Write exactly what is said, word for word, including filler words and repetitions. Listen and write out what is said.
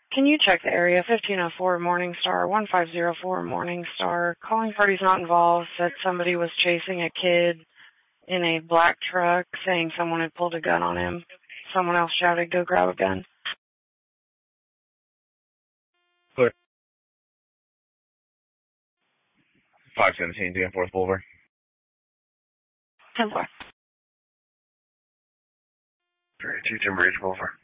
Can you check the area fifteen oh four Morningstar, one five zero four Morningstar? Calling parties not involved said somebody was chasing a kid in a black truck saying someone had pulled a gun on him. Someone else shouted, go grab a gun. Clear. five seventeen, Danforth Boulevard. ten four. three two, Timber Ridge Boulevard.